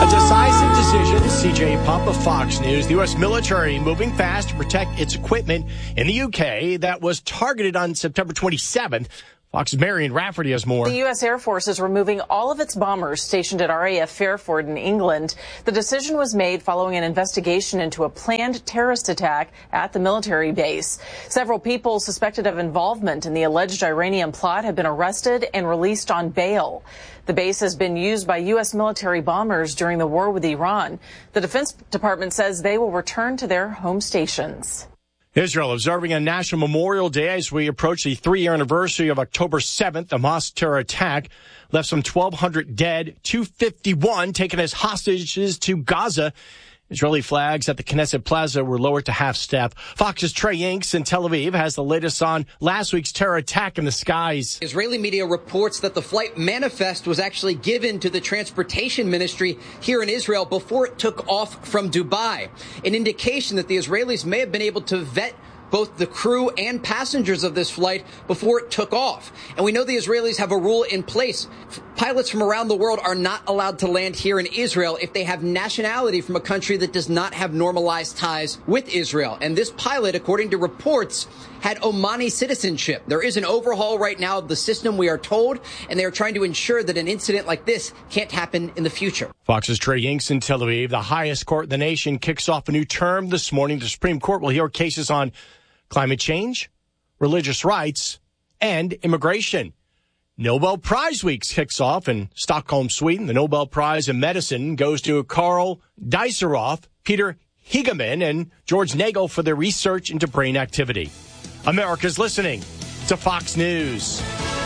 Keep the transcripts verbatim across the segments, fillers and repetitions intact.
A decisive decision. C J Pump of Fox News. The U S military moving fast to protect its equipment in the U K that was targeted on September twenty-seventh. Fox's Marion Rafferty has more. The U S Air Force is removing all of its bombers stationed at R A F Fairford in England. The decision was made following an investigation into a planned terrorist attack at the military base. Several people suspected of involvement in the alleged Iranian plot have been arrested and released on bail. The base has been used by U S military bombers during the war with Iran. The Defense Department says they will return to their home stations. Israel observing a national Memorial Day as we approach the three-year anniversary of October seventh. The mosque terror attack left some twelve hundred dead, two hundred fifty-one taken as hostages to Gaza. Israeli flags at the Knesset Plaza were lowered to half-staff. Fox's Trey Inks in Tel Aviv has the latest on last week's terror attack in the skies. Israeli media reports that the flight manifest was actually given to the transportation ministry here in Israel before it took off from Dubai, an indication that the Israelis may have been able to vet both the crew and passengers of this flight before it took off. And we know the Israelis have a rule in place. Pilots from around the world are not allowed to land here in Israel if they have nationality from a country that does not have normalized ties with Israel. And this pilot, according to reports, had Omani citizenship. There is an overhaul right now of the system, we are told, and they are trying to ensure that an incident like this can't happen in the future. Fox's Trey Inks in Tel Aviv. The highest court in the nation kicks off a new term this morning. The Supreme Court will hear cases on climate change, religious rights, and immigration. Nobel Prize Week kicks off in Stockholm, Sweden. The Nobel Prize in Medicine goes to Karl Deiseroff, Peter Hegeman, and George Nagel for their research into brain activity. America's listening to Fox News.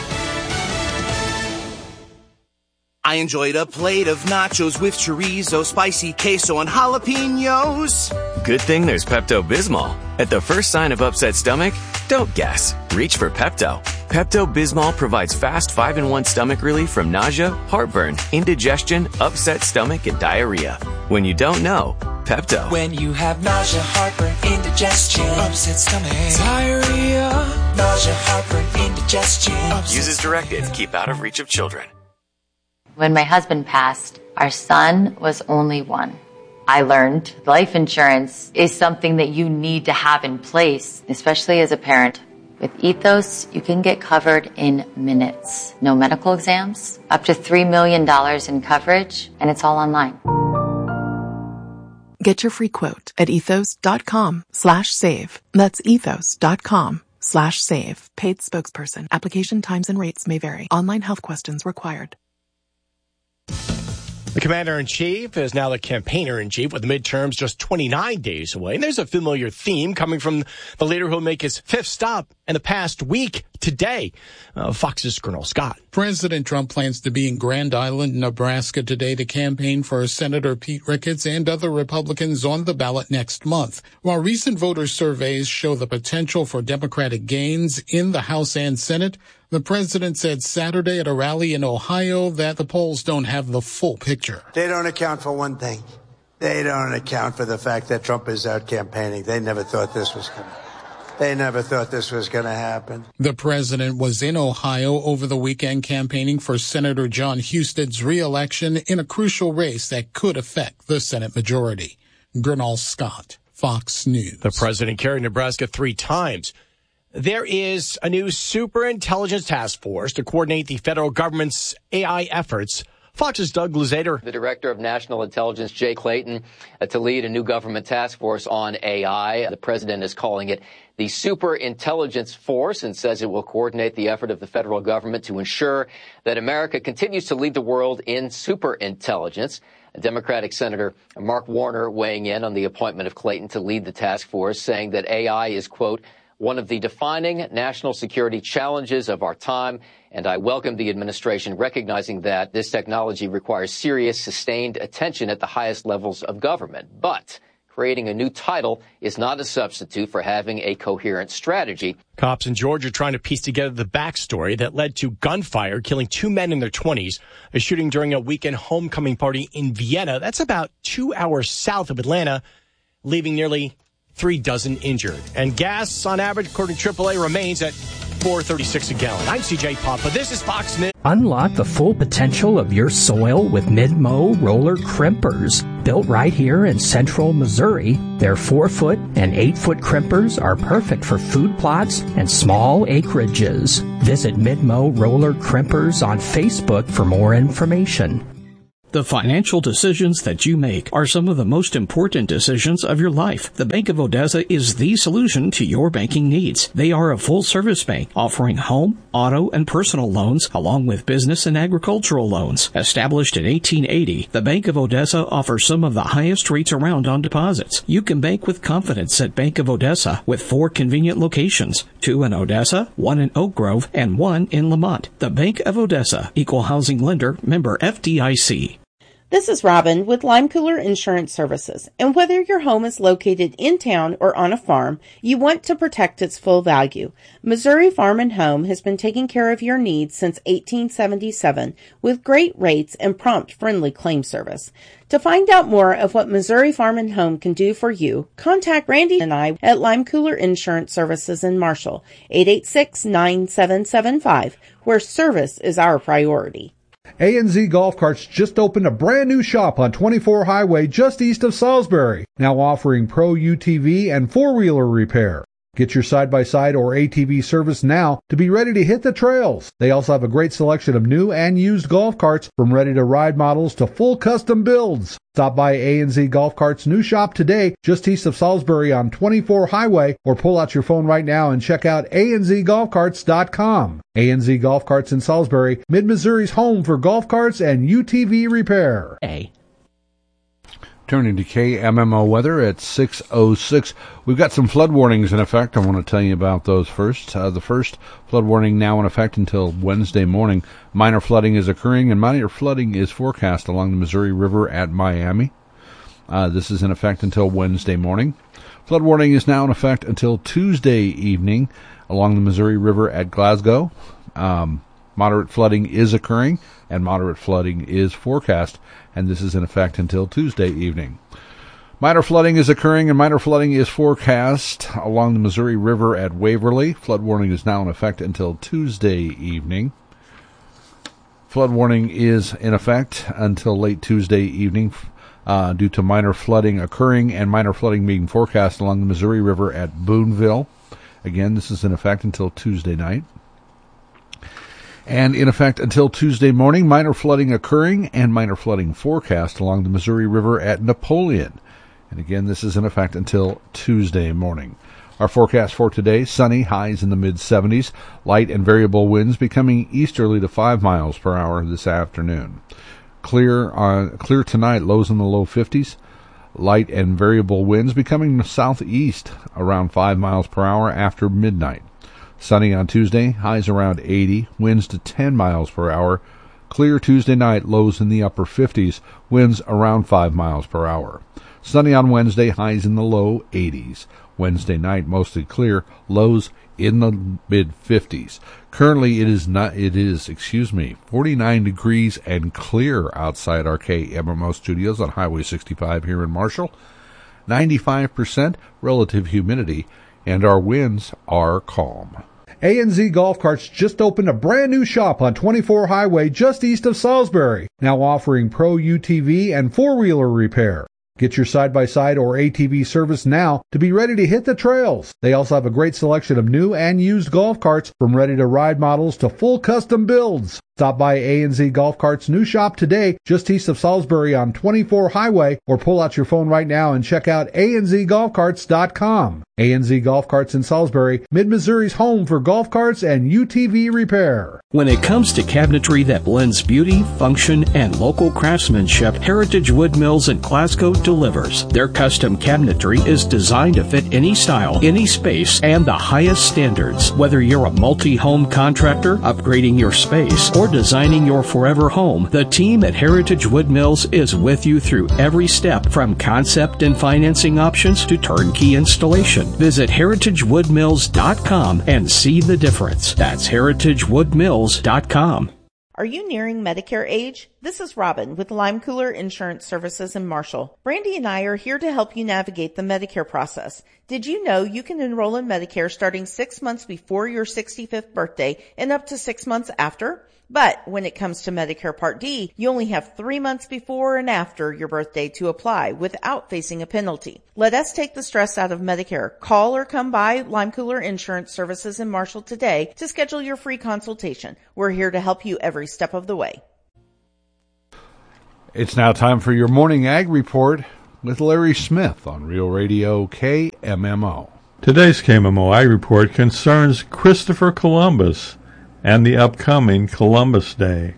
I enjoyed a plate of nachos with chorizo, spicy queso, and jalapenos. Good thing there's Pepto-Bismol. At the first sign of upset stomach, don't guess. Reach for Pepto. Pepto-Bismol provides fast five in one stomach relief from nausea, heartburn, indigestion, upset stomach, and diarrhea. When you don't know, Pepto. When you have nausea, heartburn, indigestion, upset stomach, diarrhea, nausea, heartburn, indigestion. Use as directed. Keep out of reach of children. When my husband passed, our son was only one. I learned life insurance is something that you need to have in place, especially as a parent. With Ethos, you can get covered in minutes. No medical exams, up to three million dollars in coverage, and it's all online. Get your free quote at ethos.com slash save. That's ethos.com slash save. Paid spokesperson. Application times and rates may vary. Online health questions required. The commander-in-chief is now the campaigner-in-chief with the midterms just twenty-nine days away. And there's a familiar theme coming from the leader who will make his fifth stop in the past week today. Uh, Fox's Colonel Scott. President Trump plans to be in Grand Island, Nebraska today to campaign for Senator Pete Ricketts and other Republicans on the ballot next month. While recent voter surveys show the potential for Democratic gains in the House and Senate, the president said Saturday at a rally in Ohio that the polls don't have the full picture. They don't account for one thing. They don't account for the fact that Trump is out campaigning. They never thought this was going to They never thought this was going to happen. The president was in Ohio over the weekend campaigning for Senator John Huston's re-election in a crucial race that could affect the Senate majority. Gernal Scott, Fox News. The president carried Nebraska three times. There is a new superintelligence task force to coordinate the federal government's A I efforts. Fox's Doug Luzader. The director of national intelligence, Jay Clayton, uh, to lead a new government task force on A I. The president is calling it the Superintelligence Force and says it will coordinate the effort of the federal government to ensure that America continues to lead the world in superintelligence. Democratic Senator Mark Warner weighing in on the appointment of Clayton to lead the task force, saying that A I is, quote, one of the defining national security challenges of our time, and I welcome the administration recognizing that this technology requires serious, sustained attention at the highest levels of government. But creating a new title is not a substitute for having a coherent strategy. Cops in Georgia trying to piece together the backstory that led to gunfire, killing two men in their twenties, a shooting during a weekend homecoming party in Vienna. That's about two hours south of Atlanta, leaving nearly three dozen injured. And gas, on average, according to triple A, remains at four thirty-six a gallon. I'm C J Papa. This is Fox News. Unlock the full potential of your soil with Mid-Mow roller crimpers. Built right here in central Missouri, their four-foot and eight-foot crimpers are perfect for food plots and small acreages. Visit Mid-Mow roller crimpers on Facebook for more information. The financial decisions that you make are some of the most important decisions of your life. The Bank of Odessa is the solution to your banking needs. They are a full-service bank offering home, auto, and personal loans along with business and agricultural loans. Established in eighteen eighty, the Bank of Odessa offers some of the highest rates around on deposits. You can bank with confidence at Bank of Odessa with four convenient locations, two in Odessa, one in Oak Grove, and one in Lamont. The Bank of Odessa, Equal Housing Lender, member F D I C. This is Robin with Lime Cooler Insurance Services, and whether your home is located in town or on a farm, you want to protect its full value. Missouri Farm and Home has been taking care of your needs since eighteen seventy-seven with great rates and prompt friendly claim service. To find out more of what Missouri Farm and Home can do for you, contact Randy and I at Lime Cooler Insurance Services in Marshall, eight eight six, nine seven seven five, where service is our priority. A and Z Golf Carts just opened a brand new shop on twenty-four Highway just east of Salisbury, now offering pro U T V and four-wheeler repair. Get your side-by-side or A T V service now to be ready to hit the trails. They also have a great selection of new and used golf carts from ready-to-ride models to full custom builds. Stop by A and Z Golf Carts' new shop today just east of Salisbury on twenty-four Highway, or pull out your phone right now and check out A and Z golf carts dot com. A and Z Golf Carts in Salisbury, Mid-Missouri's home for golf carts and U T V repair. A. Turning to K M M O weather at six oh six. We've got some flood warnings in effect. I want to tell you about those first. Uh, the first flood warning now in effect until Wednesday morning. Minor flooding is occurring, and minor flooding is forecast along the Missouri River at Miami. Uh, this is in effect until Wednesday morning. Flood warning is now in effect until Tuesday evening along the Missouri River at Glasgow. Um, moderate flooding is occurring, and moderate flooding is forecast, and this is in effect until Tuesday evening. Minor flooding is occurring, and minor flooding is forecast along the Missouri River at Waverly. Flood warning is now in effect until Tuesday evening. Flood warning is in effect until late Tuesday evening uh, due to minor flooding occurring and minor flooding being forecast along the Missouri River at Boonville. Again, this is in effect until Tuesday night. And in effect until Tuesday morning, minor flooding occurring and minor flooding forecast along the Missouri River at Napoleon. And again, this is in effect until Tuesday morning. Our forecast for today, sunny, highs in the mid seventies, light and variable winds becoming easterly to five miles per hour this afternoon. Clear, uh, clear tonight, lows in the low fifties, light and variable winds becoming southeast around five miles per hour after midnight. Sunny on Tuesday, highs around eighty, winds to ten miles per hour. Clear Tuesday night, lows in the upper fifties, winds around five miles per hour. Sunny on Wednesday, highs in the low eighties. Wednesday night, mostly clear, lows in the mid fifties. Currently, it is not. It is, excuse me, forty-nine degrees and clear outside our K M M O studios on Highway sixty-five here in Marshall. ninety-five percent relative humidity, and our winds are calm. A and Z Golf Carts just opened a brand new shop on twenty-four Highway just east of Salisbury, now offering pro U T V and four-wheeler repair. Get your side-by-side or A T V service now to be ready to hit the trails. They also have a great selection of new and used golf carts from ready-to-ride models to full custom builds. Stop by A and Z Golf Carts' new shop today just east of Salisbury on twenty-four Highway, or pull out your phone right now and check out A and Z golf carts dot com. A and Z Golf Carts in Salisbury, Mid-Missouri's home for golf carts and U T V repair. When it comes to cabinetry that blends beauty, function, and local craftsmanship, Heritage Wood Mills in Glasgow delivers. Their custom cabinetry is designed to fit any style, any space, and the highest standards. Whether you're a multi-home contractor, upgrading your space, or designing your forever home, the team at Heritage Wood Mills is with you through every step, from concept and financing options to turnkey installation. Visit heritage wood mills dot com and see the difference. That's heritage wood mills dot com. Are you nearing Medicare age? This is Robin with Lime Cooler Insurance Services in Marshall. Brandy and I are here to help you navigate the Medicare process. Did you know you can enroll in Medicare starting six months before your sixty-fifth birthday and up to six months after? But when it comes to Medicare Part D, you only have three months before and after your birthday to apply without facing a penalty. Let us take the stress out of Medicare. Call or come by Lime Cooler Insurance Services in Marshall today to schedule your free consultation. We're here to help you every step of the way. It's now time for your Morning Ag Report with Larry Smith on Real Radio K M M O. Today's K M M O Ag Report concerns Christopher Columbus and the upcoming Columbus Day.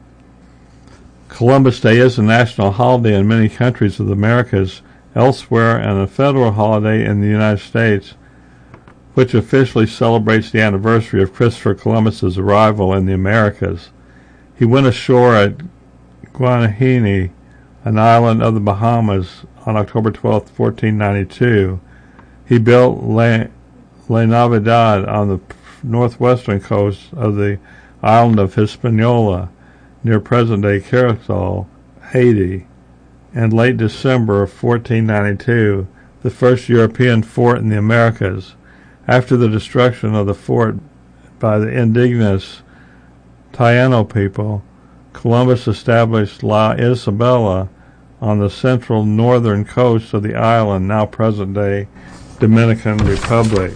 Columbus Day is a national holiday in many countries of the Americas, elsewhere, and a federal holiday in the United States, which officially celebrates the anniversary of Christopher Columbus's arrival in the Americas. He went ashore at Guanahani, an island of the Bahamas, on October twelfth, fourteen ninety-two. He built La, La Navidad on the northwestern coast of the island of Hispaniola, near present-day Curacao, Haiti. In late December of fourteen ninety-two, the first European fort in the Americas. After the destruction of the fort by the indigenous Taino people, Columbus established La Isabela on the central northern coast of the island, now present-day Dominican Republic.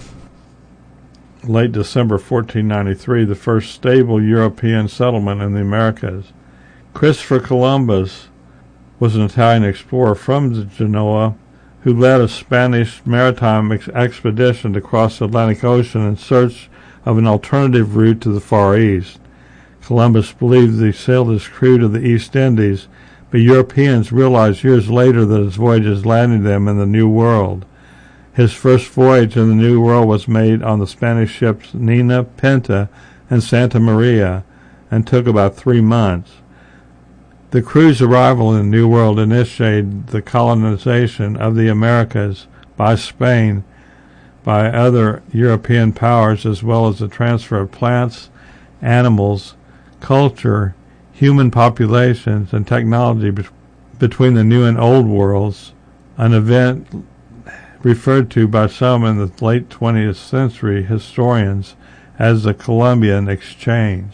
Late December fourteen ninety-three, the first stable European settlement in the Americas. Christopher Columbus was an Italian explorer from Genoa who led a Spanish maritime ex- expedition to cross the Atlantic Ocean in search of an alternative route to the Far East. Columbus believed he sailed his crew to the East Indies, but Europeans realized years later that his voyages landed them in the New World. His first voyage in the New World was made on the Spanish ships Nina, Pinta, and Santa Maria, and took about three months. The crew's arrival in the New World initiated the colonization of the Americas by Spain by other European powers, as well as the transfer of plants, animals, culture, human populations, and technology be- between the New and Old Worlds, an event referred to by some in the late twentieth century historians as the Columbian Exchange.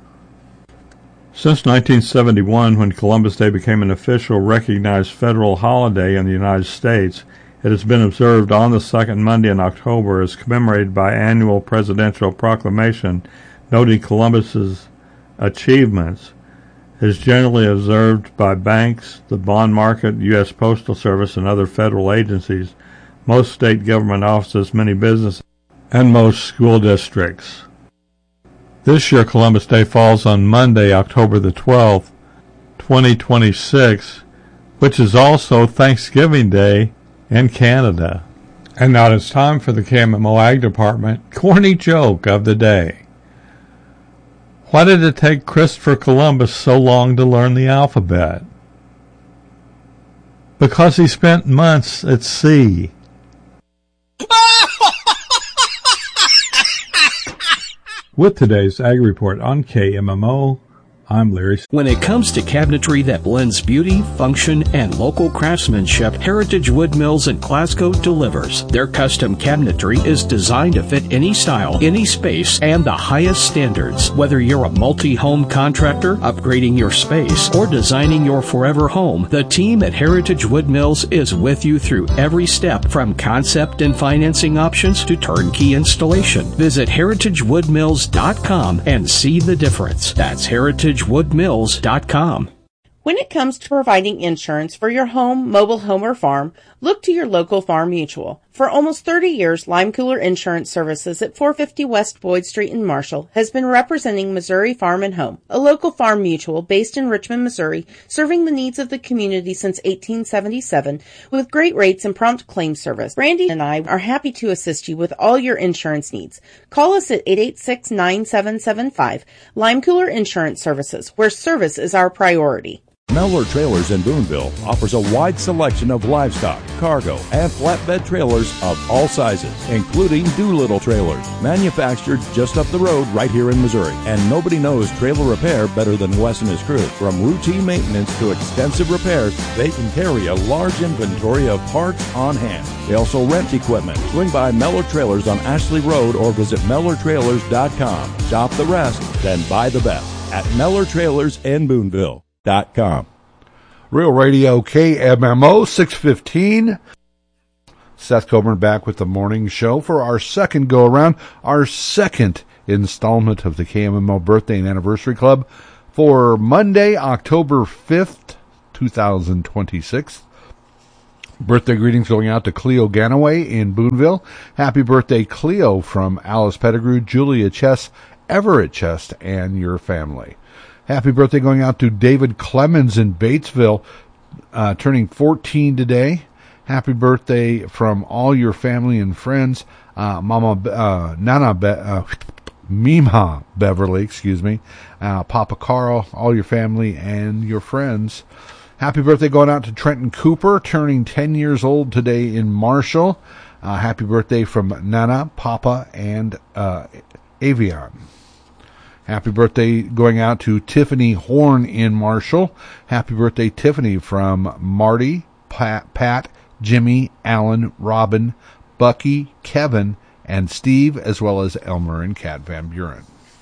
Since nineteen seventy-one, when Columbus Day became an official recognized federal holiday in the United States, it has been observed on the second Monday in October as commemorated by annual presidential proclamation noting Columbus's achievements. It is generally observed by banks, the bond market, U S Postal Service, and other federal agencies, most state government offices, many businesses, and most school districts. This year, Columbus Day falls on Monday, October the twelfth, twenty twenty-six, which is also Thanksgiving Day in Canada. And now it's time for the K M M O Ag Department corny joke of the day. Why did it take Christopher Columbus so long to learn the alphabet? Because he spent months at sea. With today's Ag Report on K M M O, I'm Larry. When it comes to cabinetry that blends beauty, function, and local craftsmanship, Heritage Wood Mills in Glasgow delivers. Their custom cabinetry is designed to fit any style, any space, and the highest standards. Whether you're a multi-home contractor, upgrading your space, or designing your forever home, the team at Heritage Wood Mills is with you through every step, from concept and financing options to turnkey installation. Visit heritage wood mills dot com and see the difference. That's heritage wood mills dot com. When it comes to providing insurance for your home, mobile home, or farm, look to your local Farm Mutual. For almost thirty years, Lime Cooler Insurance Services at four fifty West Boyd Street in Marshall has been representing Missouri Farm and Home, a local farm mutual based in Richmond, Missouri, serving the needs of the community since eighteen seventy-seven with great rates and prompt claim service. Brandy and I are happy to assist you with all your insurance needs. Call us at eight eight six, nine seven seven five, Lime Cooler Insurance Services, where service is our priority. Mellor Trailers in Boonville offers a wide selection of livestock, cargo, and flatbed trailers of all sizes, including Doolittle trailers, manufactured just up the road right here in Missouri. And nobody knows trailer repair better than Wes and his crew. From routine maintenance to extensive repairs, they can carry a large inventory of parts on hand. They also rent equipment. Swing by Mellor Trailers on Ashley Road or visit Mellor Trailers dot com. Shop the rest, then buy the best at Mellor Trailers in Boonville. Dot com. Real Radio K M M O six fifteen. Seth Coburn back with the morning show for our second go around, our second installment of the K M M O Birthday and Anniversary Club for Monday, October fifth, twenty twenty-six. Birthday greetings going out to Cleo Ganaway in Boonville. Happy birthday, Cleo, from Alice Pettigrew, Julia Chess, Everett Chess, and your family. Happy birthday going out to David Clemens in Batesville, uh, turning fourteen today. Happy birthday from all your family and friends. Uh, Mama, uh, Nana, Be- uh, Mima Beverly, excuse me. Uh, Papa Carl, all your family and your friends. Happy birthday going out to Trenton Cooper, turning ten years old today in Marshall. Uh, happy birthday from Nana, Papa, and uh, Avion. Happy birthday going out to Tiffany Horn in Marshall. Happy birthday, Tiffany, from Marty, Pat, Pat, Jimmy, Alan, Robin, Bucky, Kevin, and Steve, as well as Elmer and Kat Van Buren.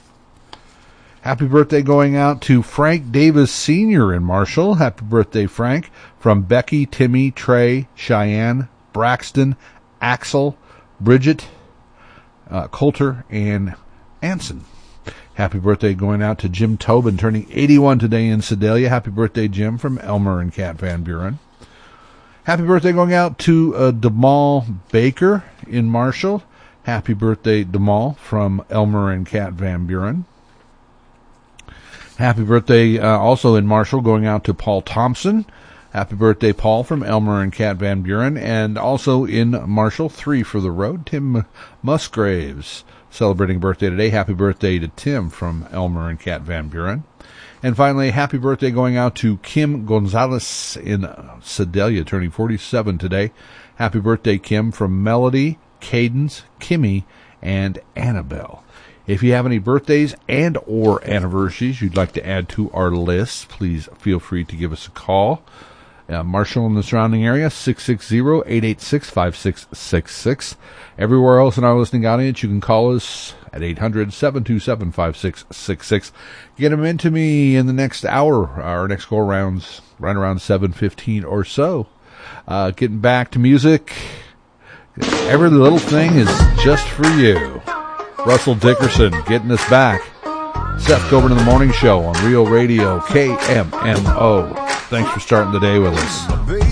Happy birthday going out to Frank Davis Senior in Marshall. Happy birthday, Frank, from Becky, Timmy, Trey, Cheyenne, Braxton, Axel, Bridget, uh, Coulter, and Anson. Happy birthday going out to Jim Tobin, turning eighty-one today in Sedalia. Happy birthday, Jim, from Elmer and Kat Van Buren. Happy birthday going out to uh, Demal Baker in Marshall. Happy birthday, Demal, from Elmer and Kat Van Buren. Happy birthday uh, also in Marshall going out to Paul Thompson. Happy birthday, Paul, from Elmer and Kat Van Buren. And also in Marshall, three for the road, Tim Musgraves, celebrating birthday today. Happy birthday to Tim from Elmer and Kat Van Buren. And finally, happy birthday going out to Kim Gonzalez in Sedalia, turning forty-seven today. Happy birthday, Kim, from Melody, Cadence, Kimmy, and Annabelle. If you have any birthdays and or anniversaries you'd like to add to our list, please feel free to give us a call. Uh, Marshall in the surrounding area, six six zero, eight eight six, five six six six. Everywhere else in our listening audience, you can call us at eight hundred, seven two seven, five six six six. Get them into me in the next hour. Our next go-around's right around seven fifteen or so. Uh, getting back to music. Every little thing is just for you. Russell Dickerson getting us back. Seth Coburn in the Morning Show on Real Radio K M M O. Thanks for starting the day with us.